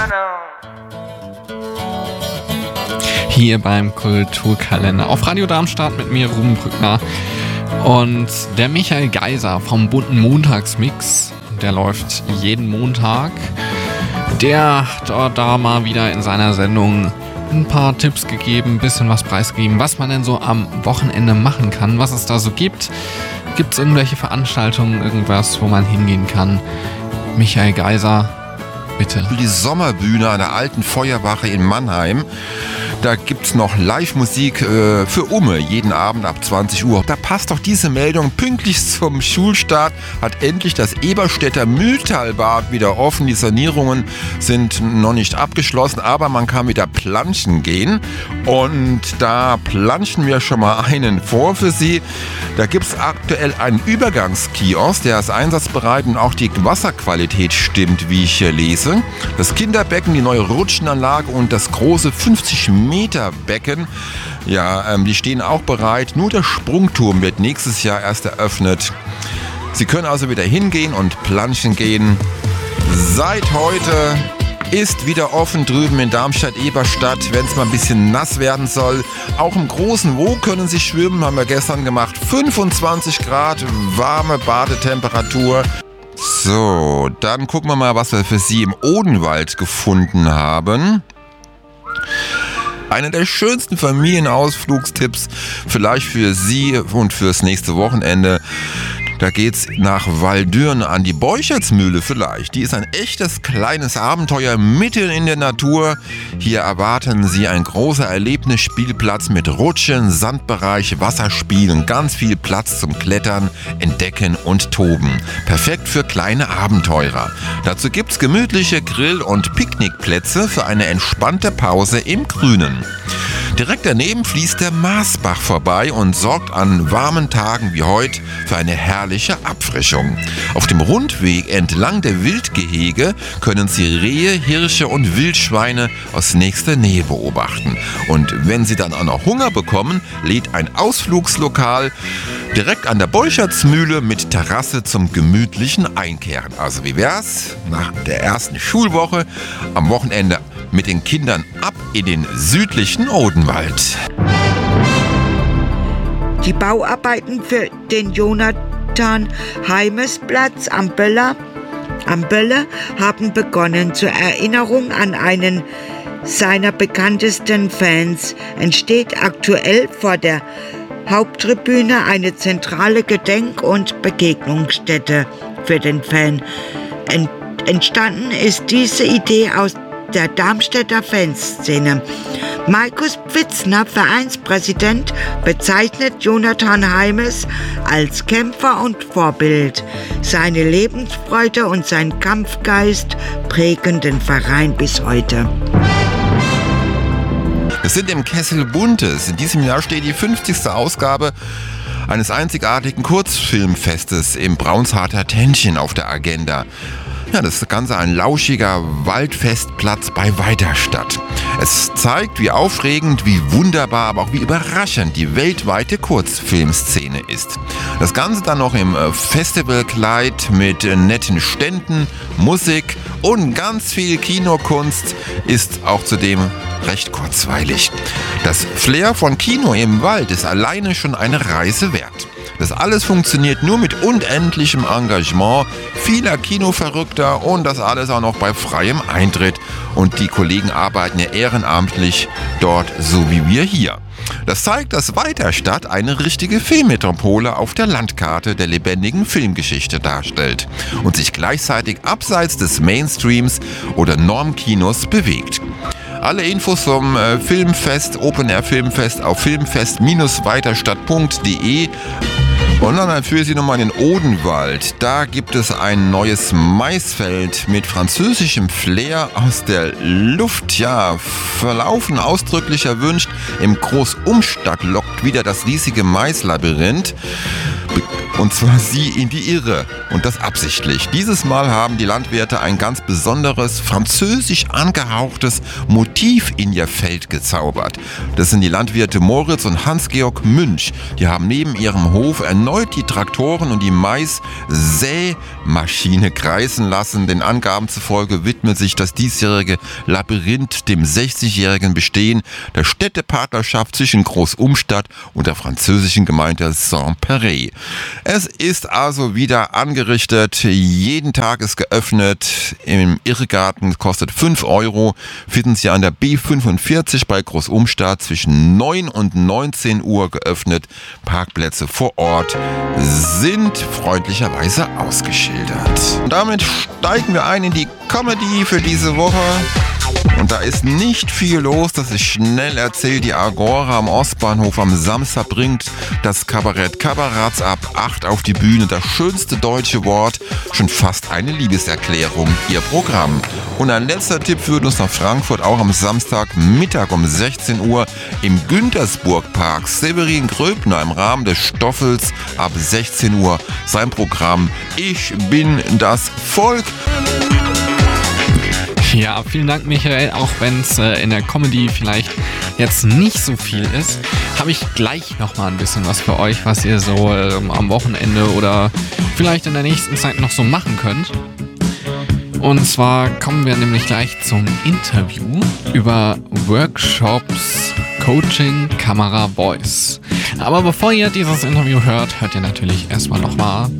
Hier beim Kulturkalender auf Radio Darmstadt mit mir, Ruben Brückner. Und der Michael Geiser vom bunten Montagsmix, der läuft jeden Montag. Der hat da mal wieder in seiner Sendung ein paar Tipps gegeben, ein bisschen was preisgegeben, was man denn so am Wochenende machen kann, was es da so gibt. Gibt es irgendwelche Veranstaltungen, irgendwas, wo man hingehen kann? Michael Geiser, bitte. Die Sommerbühne an der alten Feuerwache in Mannheim. Da gibt's noch Live-Musik für Umme, jeden Abend ab 20 Uhr. Da passt doch diese Meldung. Pünktlich zum Schulstart hat endlich das Eberstädter Mühltalbad wieder offen. Die Sanierungen sind noch nicht abgeschlossen, aber man kann wieder planschen gehen. Und da planschen wir schon mal einen vor für Sie. Da gibt's aktuell einen Übergangskiosk, der ist einsatzbereit und auch die Wasserqualität stimmt, wie ich hier lese. Das Kinderbecken, die neue Rutschenanlage und das große 50 Meter Becken, ja, die stehen auch bereit. Nur der Sprungturm wird nächstes Jahr erst eröffnet. Sie können also wieder hingehen und planschen gehen. Seit heute ist wieder offen drüben in Darmstadt-Eberstadt, wenn es mal ein bisschen nass werden soll. Auch im großen Wo können Sie schwimmen, haben wir gestern gemacht. 25 Grad, warme Badetemperatur. So, dann gucken wir mal, was wir für Sie im Odenwald gefunden haben. Einer der schönsten Familienausflugstipps, vielleicht für Sie und fürs nächste Wochenende. Da geht's nach Waldürn an die Beuchertsmühle vielleicht. Die ist ein echtes kleines Abenteuer mitten in der Natur. Hier erwarten Sie ein großer Erlebnisspielplatz mit Rutschen, Sandbereich, Wasserspielen, ganz viel Platz zum Klettern, Entdecken und Toben. Perfekt für kleine Abenteurer. Dazu gibt's gemütliche Grill- und Picknickplätze für eine entspannte Pause im Grünen. Direkt daneben fließt der Marsbach vorbei und sorgt an warmen Tagen wie heute für eine herrliche Abfrischung. Auf dem Rundweg entlang der Wildgehege können Sie Rehe, Hirsche und Wildschweine aus nächster Nähe beobachten. Und wenn Sie dann auch noch Hunger bekommen, lädt ein Ausflugslokal direkt an der Beuchertsmühle mit Terrasse zum gemütlichen Einkehren. Also wie wär's? Nach der ersten Schulwoche am Wochenende mit den Kindern ab in den südlichen Odenwald. Die Bauarbeiten für den Jonathan-Heimes-Platz am Böller haben begonnen. Zur Erinnerung an einen seiner bekanntesten Fans entsteht aktuell vor der Haupttribüne eine zentrale Gedenk- und Begegnungsstätte für den Fan. Entstanden ist diese Idee aus der Darmstädter Fanszene. Markus Pfitzner, Vereinspräsident, bezeichnet Jonathan Heimes als Kämpfer und Vorbild. Seine Lebensfreude und sein Kampfgeist prägen den Verein bis heute. Es sind im Kessel Buntes. In diesem Jahr steht die 50. Ausgabe eines einzigartigen Kurzfilmfestes im Braunsharter Tännchen auf der Agenda. Ja, das Ganze ein lauschiger Waldfestplatz bei Weiterstadt. Es zeigt, wie aufregend, wie wunderbar, aber auch wie überraschend die weltweite Kurzfilmszene ist. Das Ganze dann noch im Festivalkleid mit netten Ständen, Musik und ganz viel Kinokunst ist auch zudem recht kurzweilig. Das Flair von Kino im Wald ist alleine schon eine Reise wert. Das alles funktioniert nur mit unendlichem Engagement vieler Kinoverrückter und das alles auch noch bei freiem Eintritt. Und die Kollegen arbeiten ja ehrenamtlich dort, so wie wir hier. Das zeigt, dass Weiterstadt eine richtige Filmmetropole auf der Landkarte der lebendigen Filmgeschichte darstellt und sich gleichzeitig abseits des Mainstreams oder Normkinos bewegt. Alle Infos zum Filmfest, Open Air Filmfest auf filmfest-weiterstadt.de. Und dann führe ich Sie nochmal in den Odenwald. Da gibt es ein neues Maisfeld mit französischem Flair aus der Luft. Ja, verlaufen ausdrücklich erwünscht. Im Großumstadt lockt wieder das riesige Maislabyrinth. Und zwar sie in die Irre. Und das absichtlich. Dieses Mal haben die Landwirte ein ganz besonderes, französisch angehauchtes Motiv in ihr Feld gezaubert. Das sind die Landwirte Moritz und Hans-Georg Münch. Die haben neben ihrem Hof erneut die Traktoren und die Mais-Sämaschine kreisen lassen. Den Angaben zufolge widmet sich das diesjährige Labyrinth dem 60-jährigen Bestehen der Städtepartnerschaft zwischen Großumstadt und der französischen Gemeinde Saint-Péray. Es ist also wieder angerichtet. Jeden Tag ist geöffnet. Im Irrgarten kostet 5 €. Finden Sie an der B45 bei Großumstadt zwischen 9 und 19 Uhr geöffnet. Parkplätze vor Ort sind freundlicherweise ausgeschildert. Und damit steigen wir ein in die Comedy für diese Woche. Und da ist nicht viel los, das ist schnell erzählt. Die Agora am Ostbahnhof am Samstag bringt das Kabarett Kabaratz ab 8 auf die Bühne. Das schönste deutsche Wort, schon fast eine Liebeserklärung, ihr Programm. Und ein letzter Tipp führt uns nach Frankfurt, auch am Samstagmittag um 16 Uhr im Güntersburg-Park. Severin Gröbner im Rahmen des Stoffels ab 16 Uhr sein Programm Ich bin das Volk. Ja, vielen Dank, Michael. Auch wenn es in der Comedy vielleicht jetzt nicht so viel ist, habe ich gleich nochmal ein bisschen was für euch, was ihr so am Wochenende oder vielleicht in der nächsten Zeit noch so machen könnt. Und zwar kommen wir nämlich gleich zum Interview über Workshops, Coaching, Kamera, Voice. Aber bevor ihr dieses Interview hört ihr natürlich erstmal nochmal